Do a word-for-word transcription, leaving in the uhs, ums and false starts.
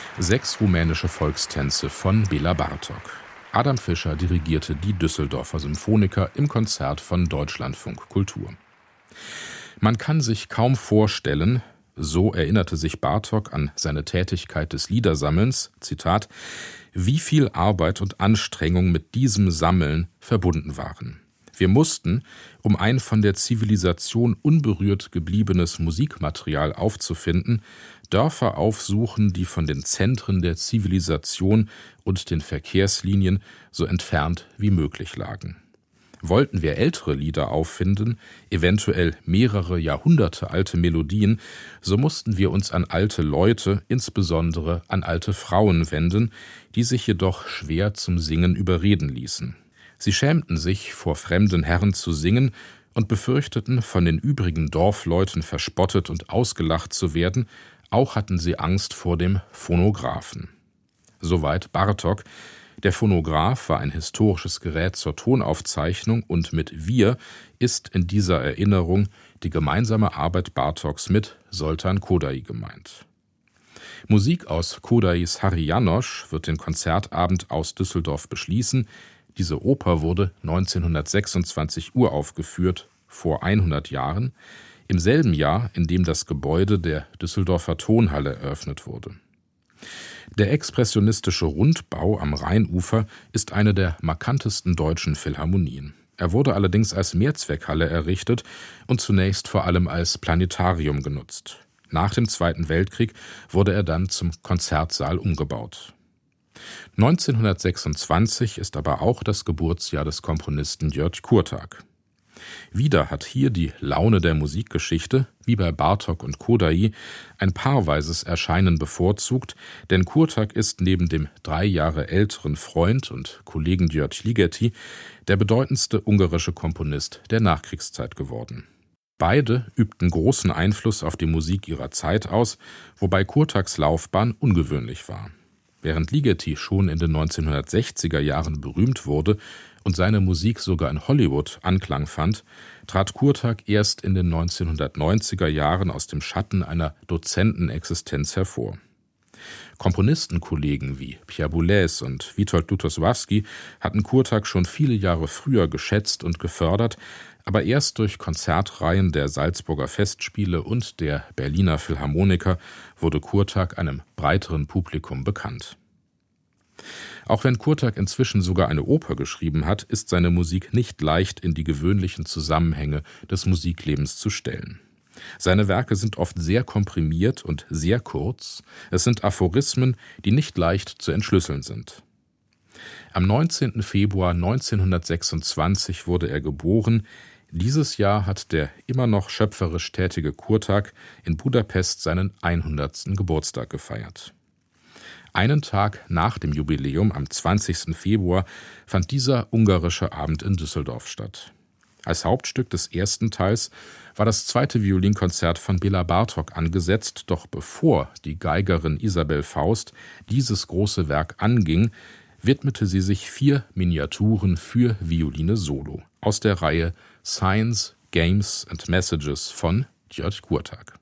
Sechs rumänische Volkstänze von Béla Bartók. Adam Fischer dirigierte die Düsseldorfer Symphoniker im Konzert von Deutschlandfunk Kultur. Man kann sich kaum vorstellen, so erinnerte sich Bartók an seine Tätigkeit des Liedersammelns, Zitat, wie viel Arbeit und Anstrengung mit diesem Sammeln verbunden waren. Wir mussten, um ein von der Zivilisation unberührt gebliebenes Musikmaterial aufzufinden, Dörfer aufsuchen, die von den Zentren der Zivilisation und den Verkehrslinien so entfernt wie möglich lagen. Wollten wir ältere Lieder auffinden, eventuell mehrere Jahrhunderte alte Melodien, so mussten wir uns an alte Leute, insbesondere an alte Frauen wenden, die sich jedoch schwer zum Singen überreden ließen. Sie schämten sich, vor fremden Herren zu singen und befürchteten, von den übrigen Dorfleuten verspottet und ausgelacht zu werden, auch hatten sie Angst vor dem Phonographen. Soweit Bartók. Der Phonograph war ein historisches Gerät zur Tonaufzeichnung und mit wir ist in dieser Erinnerung die gemeinsame Arbeit Bartóks mit Zoltán Kodály gemeint. Musik aus Kodály's Háry János wird den Konzertabend aus Düsseldorf beschließen. Diese Oper wurde neunzehnhundertsechsundzwanzig uraufgeführt, vor hundert Jahren, im selben Jahr, in dem das Gebäude der Düsseldorfer Tonhalle eröffnet wurde. Der expressionistische Rundbau am Rheinufer ist eine der markantesten deutschen Philharmonien. Er wurde allerdings als Mehrzweckhalle errichtet und zunächst vor allem als Planetarium genutzt. Nach dem Zweiten Weltkrieg wurde er dann zum Konzertsaal umgebaut. neunzehnhundertsechsundzwanzig ist aber auch das Geburtsjahr des Komponisten György Kurtág. Wieder hat hier die Laune der Musikgeschichte, wie bei Bartók und Kodály, ein paarweises Erscheinen bevorzugt, denn Kurtág ist neben dem drei Jahre älteren Freund und Kollegen György Ligeti der bedeutendste ungarische Komponist der Nachkriegszeit geworden. Beide übten großen Einfluss auf die Musik ihrer Zeit aus, wobei Kurtágs Laufbahn ungewöhnlich war. Während Ligeti schon in den neunzehnhundertsechziger Jahren berühmt wurde und seine Musik sogar in Hollywood Anklang fand, trat Kurtág erst in den neunzehnhundertneunziger Jahren aus dem Schatten einer Dozentenexistenz hervor. Komponistenkollegen wie Pierre Boulez und Witold Lutosławski hatten Kurtág schon viele Jahre früher geschätzt und gefördert, aber erst durch Konzertreihen der Salzburger Festspiele und der Berliner Philharmoniker wurde Kurtág einem breiteren Publikum bekannt. Auch wenn Kurtág inzwischen sogar eine Oper geschrieben hat, ist seine Musik nicht leicht in die gewöhnlichen Zusammenhänge des Musiklebens zu stellen. Seine Werke sind oft sehr komprimiert und sehr kurz. Es sind Aphorismen, die nicht leicht zu entschlüsseln sind. Am neunzehnten Februar neunzehnhundertsechsundzwanzig wurde er geboren. Dieses Jahr hat der immer noch schöpferisch tätige Kurtág in Budapest seinen hundertsten Geburtstag gefeiert. Einen Tag nach dem Jubiläum, am zwanzigsten Februar, fand dieser ungarische Abend in Düsseldorf statt. Als Hauptstück des ersten Teils war das zweite Violinkonzert von Béla Bartók angesetzt, doch bevor die Geigerin Isabel Faust dieses große Werk anging, widmete sie sich vier Miniaturen für Violine Solo aus der Reihe Signs, Games and Messages von György Kurtág.